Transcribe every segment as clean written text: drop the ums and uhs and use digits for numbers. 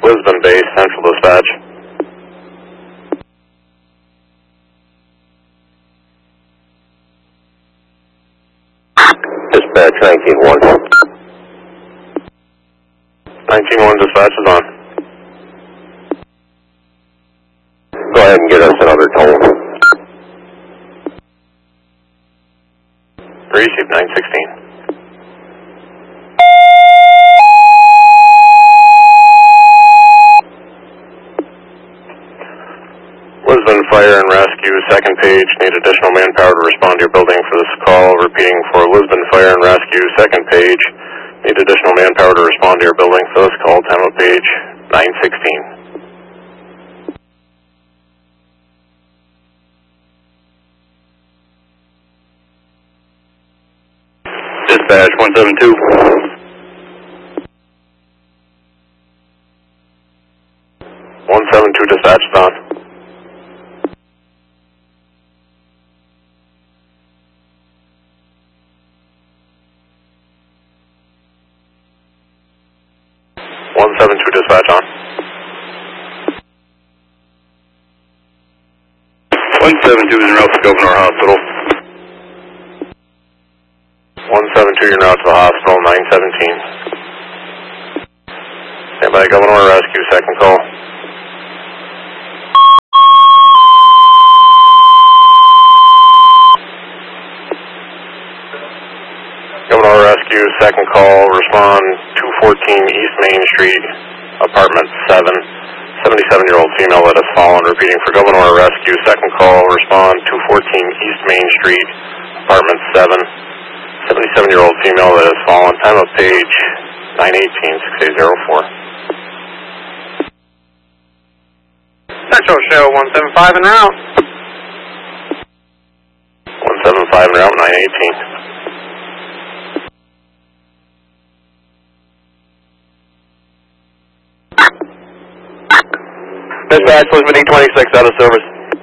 Lisbon Base, Central Dispatch. Dispatch 19-1. 19-1 dispatch is on. Go ahead and get us another tone. Receive 916. Lisbon Fire and Rescue, second page. Need additional manpower to respond to your building for this call. Repeating for Lisbon Fire and Rescue, second page. Need additional manpower to respond to your building for this call. Time of page 916. Dispatch 172. 172 dispatch is on. Dispatch on. 172 is en route to Gouverneur Hospital. 172, you're now to the hospital, 917. Stand by, Gouverneur Rescue, second call. Gouverneur Rescue, second call, respond 214 East Main Street, apartment 7. 77-year-old female that has fallen. Repeating for Gouverneur Rescue, second call, respond 214 East Main Street, apartment 7. 77-year-old female that has fallen. Time of page 918-6804. Central Show 175 en route. 175 en route, 918. Dispatch, Lisbon E26 out of service.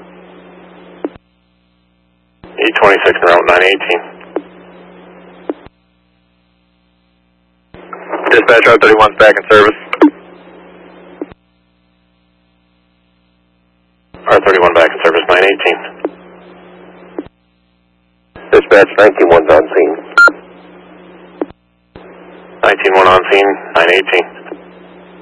E26 en route, 918. Dispatch, Route 31 back in service. R31 back in service, 918. Dispatch 19-1's on scene. 19-1 on scene, 918.